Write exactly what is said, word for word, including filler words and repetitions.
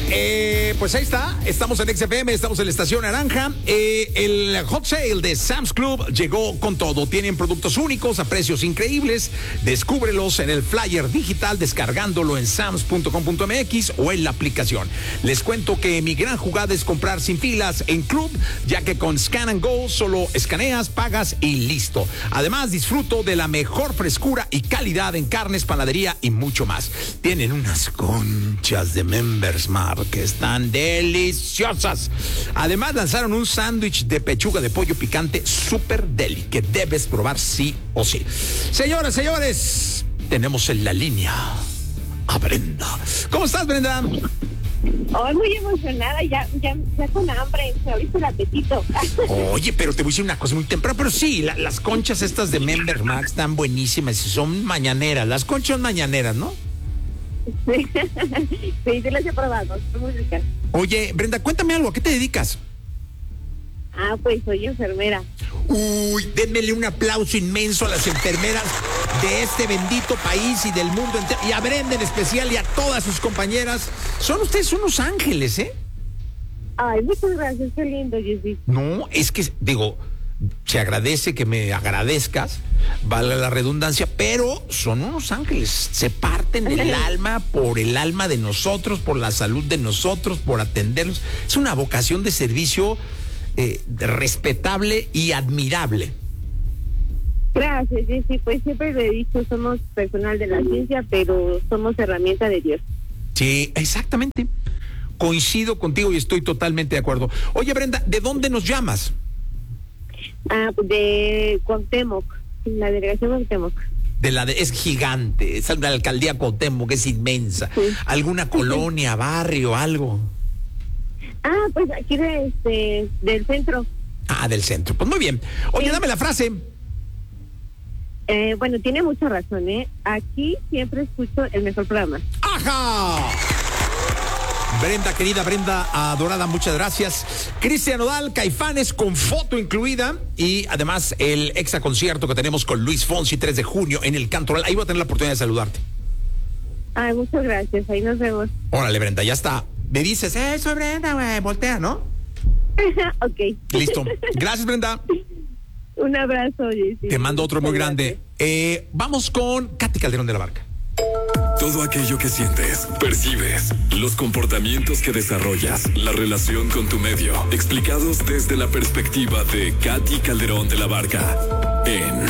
Eh, pues ahí está, estamos en X F M, estamos en la Estación Naranja. Eh, el Hot Sale de Sam's Club llegó con todo. Tienen productos únicos a precios increíbles. Descúbrelos en el flyer digital descargándolo en sams punto com punto m x o en la aplicación. Les cuento que mi gran jugada es comprar sin filas en Club, ya que con Scan and Go solo escaneas, pagas y listo. Además, disfruto de la mejor frescura y calidad en carnes, panadería y mucho más. Tienen unas conchas de Members Mark que están deliciosas. Además, lanzaron un sándwich de pechuga de pollo picante super deli que debes probar sí o sí. Señoras, señores, tenemos en la línea a Brenda. ¿Cómo estás, Brenda? Oh, muy emocionada, ya, ya, ya con hambre, se abriste el apetito. Oye, pero te voy a decir una cosa muy temprano, pero sí, la, las conchas estas de Member Max están buenísimas y son mañaneras, las conchas mañaneras, ¿no? Sí, sí, sí las he probado, son muy ricas. Oye, Brenda, cuéntame algo, ¿a qué te dedicas? Ah, pues soy enfermera. Uy, denmele un aplauso inmenso a las enfermeras de este bendito país y del mundo entero, y a Brenda en especial y a todas sus compañeras. Son ustedes unos ángeles, ¿eh? Ay, muchas gracias, qué lindo, Jessy. No, es que, digo, se agradece que me agradezcas, vale la redundancia, pero son unos ángeles, se parten el alma por el alma de nosotros, por la salud de nosotros, por atenderlos. Es una vocación de servicio eh, respetable y admirable. Gracias, Jessy, pues siempre le he dicho, somos personal de la ciencia, pero somos herramienta de Dios. Sí, exactamente. Coincido contigo y estoy totalmente de acuerdo. Oye, Brenda, ¿de dónde nos llamas? Ah, de Cuauhtémoc, la delegación Cuauhtémoc. De la de, es gigante, es la alcaldía Cuauhtémoc, es inmensa. Sí. ¿Alguna colonia, barrio, algo? Ah, pues aquí de, este, del centro. Ah, del centro. Pues muy bien. Oye, Sí. dame la frase. Eh, bueno, tiene mucha razón, ¿eh? Aquí siempre escucho el mejor programa. ¡Ajá! Brenda, querida Brenda, adorada, muchas gracias. Cristian Nodal, Caifanes con foto incluida y además el exa concierto que tenemos con Luis Fonsi, tres de junio en el Cantoral. Ahí voy a tener la oportunidad de saludarte. Ay, muchas gracias, ahí nos vemos. Órale, Brenda, ya está. Me dices, eh, soy Brenda, güey, voltea, ¿no? Ok. Listo. Gracias, Brenda. Un abrazo, Jessy. Te mando otro muy Muchas grande. gracias. Eh, vamos con Katy Calderón de la Barca. Todo aquello que sientes, percibes, los comportamientos que desarrollas, la relación con tu medio, explicados desde la perspectiva de Katy Calderón de la Barca en